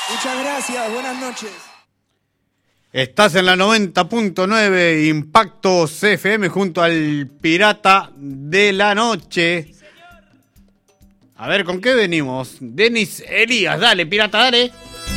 Muchas gracias, buenas noches. Estás en la 90.9 Impacto CFM junto al Pirata de la Noche. A ver, ¿con qué venimos? Denis Elías, dale, pirata, dale.